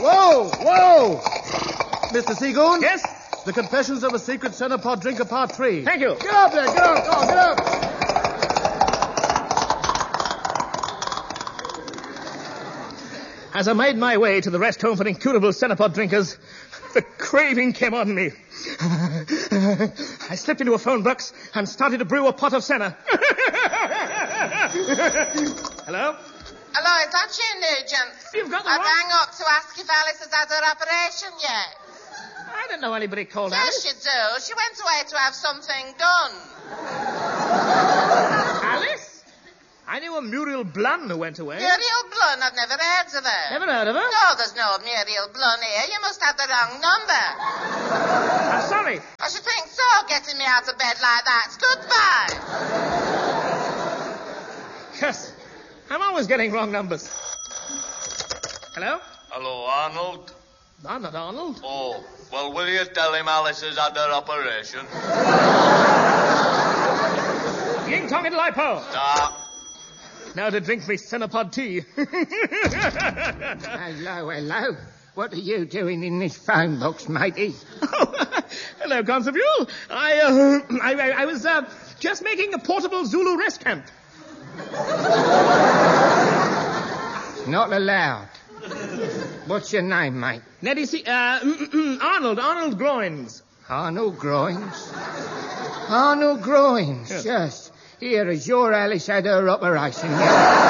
Whoa! Mr. Seagoon? Yes? The Confessions of a Secret Cenopod Drinker, Part 3. Thank you. Get up there, get up! Come on, get up! As I made my way to the rest home for incurable Cenopod drinkers, the craving came on me. I slipped into a phone box and started to brew a pot of senna. Hello? Hello, is that you, Nugent? You've got the I wrong... rang up to ask if Alice has had her operation yet. I don't know anybody called Yes, Alice. you do. She went away to have something done. Alice? I knew a Muriel Blunn who went away. Muriel Blunn? I've never heard of her. Never heard of her? No, there's no Muriel Blunn here. You must have the wrong number. I'm sorry. I should think so, getting me out of bed like that. Goodbye. Yes. I'm always getting wrong numbers. Hello? Hello, Arnold. I'm not Arnold. Oh, well, will you tell him Alice has had her operation? Ying Tong and Lipo. Nah. Now to drink me Cenopod tea. Hello. What are you doing in this phone box, matey? Oh, hello, Constable. I was just making a portable Zulu rest camp. Not allowed. What's your name, mate? Neddy Arnold Groins. Arnold Groins? Arnold Groins, yes. Here, has your Alice had her operation yet?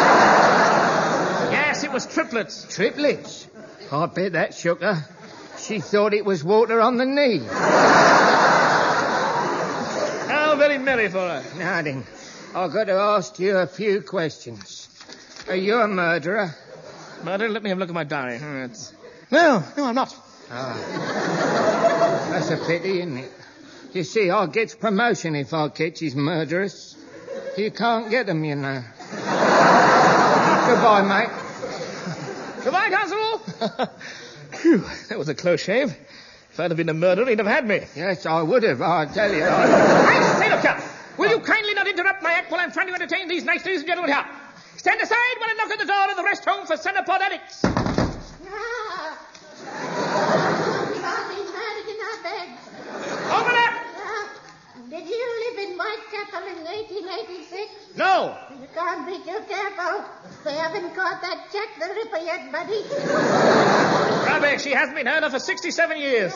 Yes, it was triplets. Triplets? I bet that shook her. She thought it was water on the knee. How very merry for her. Now then, I've got to ask you a few questions. Are you a murderer? Murder? Let me have a look at my diary. No, I'm not. Ah. That's a pity, isn't it? You see, I gets promotion if I catches murderers. You can't get them, you know. Goodbye, mate. Goodbye, Constable. Phew, that was a close shave. If I'd have been a murderer, he'd have had me. Yes, I would have, I tell you. I say, look here. Will you kindly not interrupt my act while I'm trying to entertain these nice ladies and gentlemen here? Stand aside while I knock at the door of the rest home for Cenopod addicts. Open up! Did you live in Whitechapel in 1886? No. You can't be too careful. They haven't caught that Jack the Ripper yet, buddy. Rubbish. She hasn't been heard of for 67 years.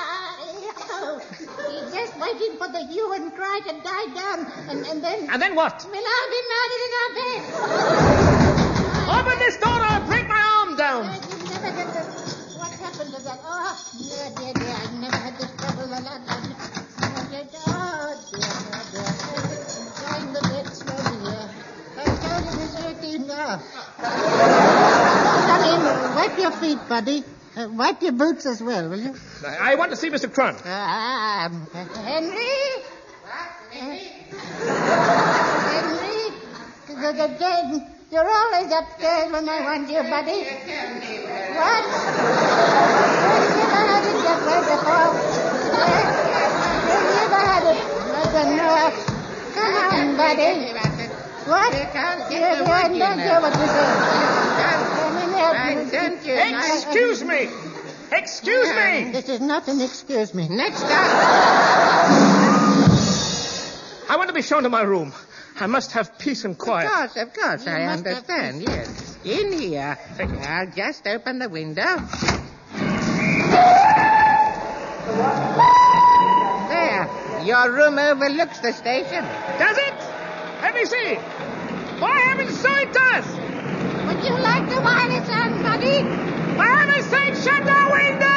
He's just waiting for the hue and cry to die down, and then... And then what? We'll all be murdered in our beds. Open this door or I'll break my arm down. You never had this... What happened to that? Oh, dear. I've never had this trouble a lot. Oh, dear. Going to bed slowly here. I'm told it is routine now. Come in. Wipe your feet, buddy. Wipe your boots as well, will you? I want to see Mr. Crun. Henry? Henry? You're always upstairs when I want you, buddy. What? Have you never had it that way before? Have you never had it? I don't know. Come on, buddy. What? You can't get the wood, I don't hear what you say. Excuse me. Excuse me. This is not an excuse me. Next up. I want to be shown to my room. I must have peace and quiet. Of course, I understand, yes. In here. Thank you. I'll just open the window. There. Your room overlooks the station. Does it? Let me see. For heaven's sake, it does. Would you like to wire it on, buddy? For heaven's sake, shut the window!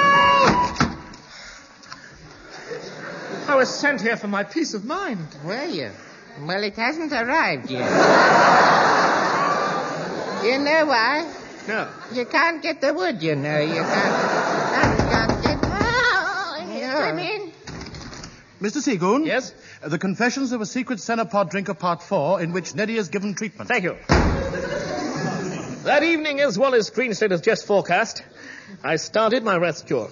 I was sent here for my peace of mind. Were you? Well, it hasn't arrived yet. You know why? No. You can't get the wood, you know. You can't get... Come in. Mr. Seagoon? Yes? The Confessions of a Secret Cenopod Drinker, Part 4, in which Neddy is given treatment. Thank you. That evening, as well as Screen State has just forecast, I started my rest cure.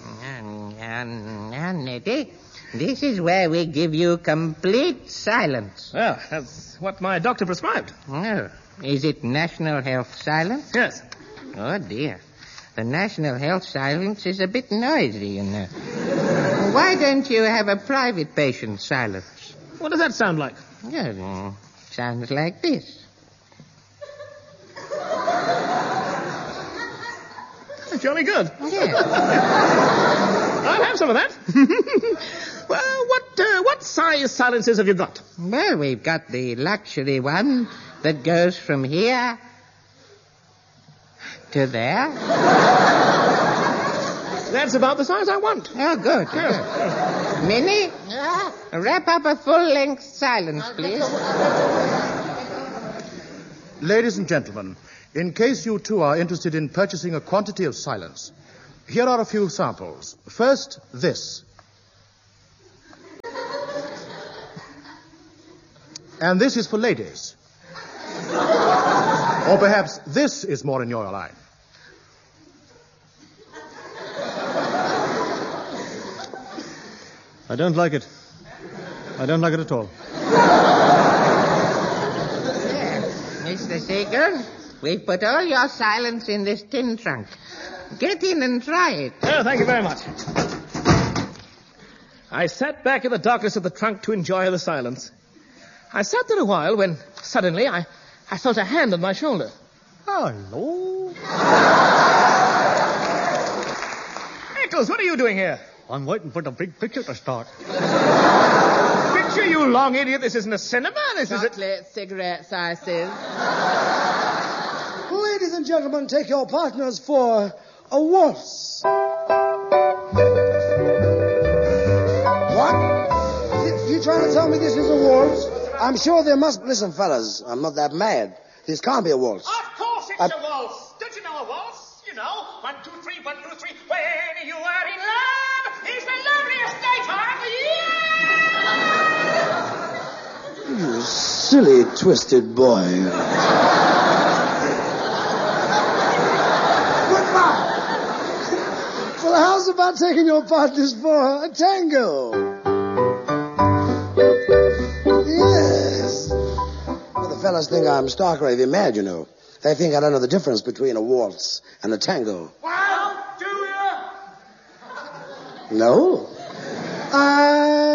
Neddy, this is where we give you complete silence. Well, that's what my doctor prescribed. Oh, is it national health silence? Yes. Oh, dear. The National Health silence is a bit noisy, you know. Why don't you have a private patient silence? What does that sound like? Sounds like this. Jolly good. Yeah. I'll have some of that. Well, what size silencers have you got? Well, we've got the luxury one that goes from here to there. That's about the size I want. Oh, good. Minnie, wrap up a full-length silence, please. Ladies and gentlemen, in case you too are interested in purchasing a quantity of silence, here are a few samples. First, this. And this is for ladies. Or perhaps this is more in your line. I don't like it. I don't like it at all. Mr. Seeger, we've put all your silence in this tin trunk. Get in and try it. Oh, thank you very much. I sat back in the darkness of the trunk to enjoy the silence. I sat there a while when suddenly I felt a hand on my shoulder. Hello. Eccles, what are you doing here? I'm waiting for the big picture to start. Picture, you long idiot. This isn't a cinema. This is a... Chocolate, cigarettes, I says. Ladies and gentlemen, take your partners for a waltz. What? You trying to tell me this is a waltz? I'm sure there must... Listen, fellas, I'm not that mad. This can't be a waltz. Of course it's a waltz. Don't you know a waltz? You know, 1, 2, 3, 1, 2, 3. When you are in love, it's the loveliest daytime of the year. You silly, twisted boy. Goodbye. Well, how's about taking your partners for a tango? Yes. Well, the fellas think I'm stark raving mad, you know. They think I don't know the difference between a waltz and a tango. Well, do you? No.